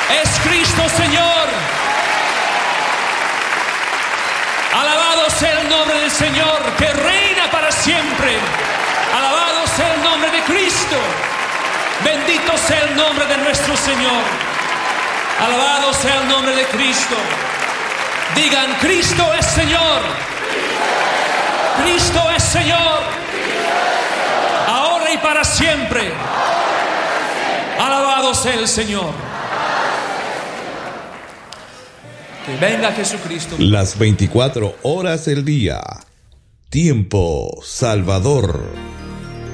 Es Cristo, Señor. Alabado sea el nombre del Señor, que reina para siempre. Alabado sea el nombre de Cristo. Bendito sea el nombre de nuestro Señor. Alabado sea el nombre de Cristo. Digan, Cristo es Señor. Cristo es Señor. Ahora y para siempre. Alabado sea el Señor. Que venga Jesucristo. Las 24 horas del día. Tiempo Salvador.